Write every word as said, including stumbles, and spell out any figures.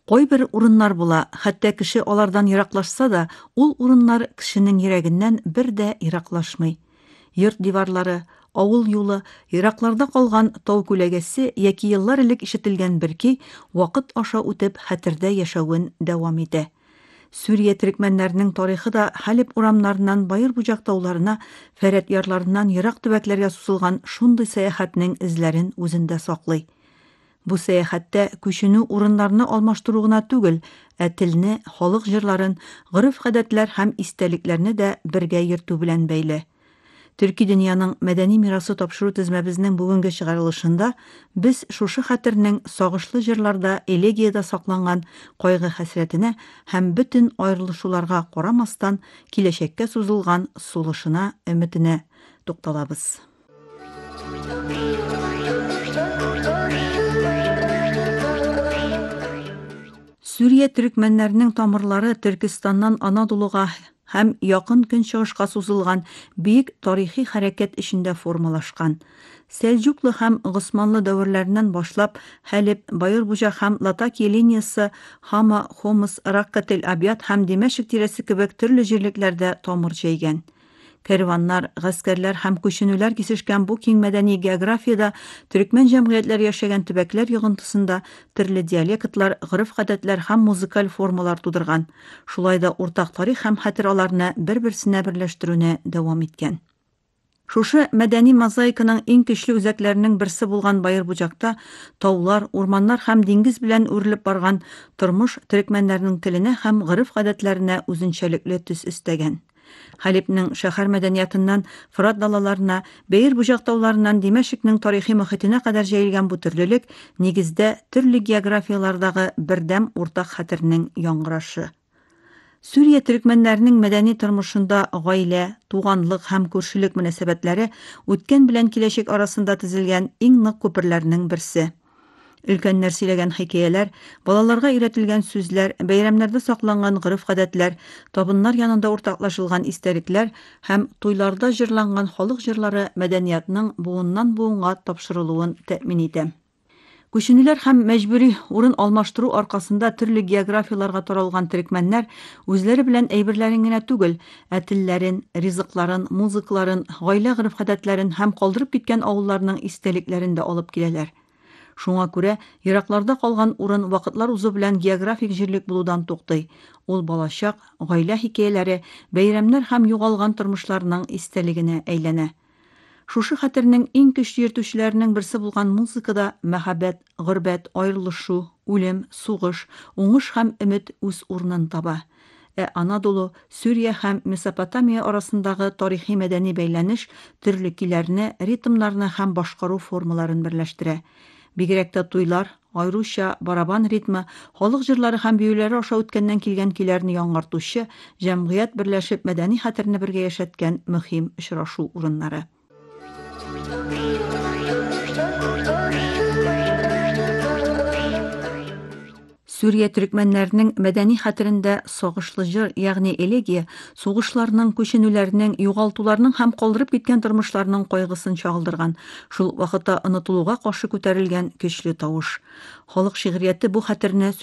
Кайбер урыннар була, хәтта кеше алардан ераклашса да, ул урыннар кешенең йөрәгеннән бер дә ераклашмый. Йорт диварлары, авыл юлы, еракларда калган тау күләгәсе яки еллар элек ишетелгән бер көй вакыт аша үтеп хәтердә яшәвен дәвам итә. Сүрия төрекмәннәренең тарихы да Халеп урамнарыннан Байыр буҗак тауларына, Фәрәт ярларыннан ерак төбәкләргә сузылган шундый сәяхәтнең эзләрен үзендә саклый. Бу сәяхәттә күченү урыннарны алмаштыру гына түгел, ә телне, халык җырларын, гореф-гадәтләр һәм истәлекләрне дә бергә йөртү белән бәйле. Төрки дөньяның мәдәни мирасы тапшыру тезмәбезнең бүгенге чыгарылышында без шушы хәтернең сагышлы җырларда, элегиядә сакланган кайгы-хәсрәтенә һәм бөтен аерылышуларга карамастан киләчәккә сузылган сулышына, өметенә тукталабыз. Сүрия төрекмәннәренең тамырлары Төркистаннан Анадолуга һәм якын көнчыгышка сузылган бөек тарихи хәрәкәт эчендә формалашкан. Сәлҗуклы һәм Госманлы дәверләреннән башлап Халеп, Байыр буҗак һәм Латакия линиясе, Хама, Хомс, Ракка-тель-Абьяд һәм Димәшек тирәсе кебек төрле җирлекләрдә тамыр җәйгән. Кәрваннар, гаскәрләр һәм күченүләр кисешкән бу киң мәдәни географиядә төрекмән җәмгыятьләр яшәгән төбәкләр йогынтысында төрле диалектлар, гореф-гадәтләр һәм музыкаль формалар тудырган. Шулай да уртак тарих һәм хәтер-аларны бер-берсенә берләштерүне дәвам иткән. Шушы мәдәни мозаиканың иң көчле үзәкләренең берсе булган Байыр буҗакта таулар, урманнар һәм диңгез белән үрелеп барган тормыш төрекмәннәрнең теленә һәм гореф-гадәтләренә үзенчәлекле төс өстәгән. Халепнең шәһәр мәдәниятыннан Фырат далаларына, Бәйер буҗак тауларыннан Димәшекнең тарихи мөхитенә кадәр җәелгән бу төрлелек нигездә төрле географиялардагы бердәм уртак хәтернең яңгырашы. Сүрия төрекмәннәренең мәдәни тормышында гаилә, туганлык һәм күршелек мөнәсәбәтләре үткән белән киләчәк арасында төзелгән иң нык күперләрнең берсе. Өлкәннәр сөйләгән хикәяләр, балаларга өйрәтелгән сүзләр, бәйрәмнәрдә сакланган гореф-гадәтләр, табыннар янында уртаклашылган истәлекләр һәм туйларда җырланган халык җырлары мәдәниятның буыннан буынга тапшырылуын тәэмин итә. Күченүләр һәм мәҗбүри урын алмаштыру аркасында төрле географияларга таралган төрекмәннәр үзләре белән әйберләрен генә түгел, ә телләрен, ризыкларын, музыкларын, гаилә гореф-гадәтләрен һәм калдырып киткән авылларның истәлекләрен дә алып киләләр. Шуңа күрә еракларда калган урын вакытлар узу белән географик җирлек булудан туктый. Ул балачак, гаилә хикәяләре, бәйрәмнәр һәм югалган тормышларның истәлегенә әйләнә. Шушы хәтернең иң көчле йөртүчеләренең берсе булган музыкада мәхәббәт, гөрбәт, аерылышу, үлем, сугыш, уңыш һәм өмет үз урынын таба. Ә Анадолу, Сүрия һәм Месопотамия арасындагы тарихи мәдәни бәйләнеш төрле көйләрне, ритмнарны һәм башкару формаларын берләштерә. Бигрәк тә туйлар, аеруча барабан ритмы, халык җырлары һәм биюләре аша үткәннән килгән көйләрне яңартучы, җәмгыять берләшеп мәдәни хәтерне бергә яшәткән мөһим очрашу урыннары. Сүрия төрекмәннәренең мәдәни хәтерендә сагышлы җыр, ягъни элегия, сугышларның, күченүләрнең, югалтуларның һәм калдырып киткән тормышларның кайгысын чагылдырган, шул ук вакытта онытылуга каршы күтәрелгән көчле тавыш. Халык шигърияте бу хәтерне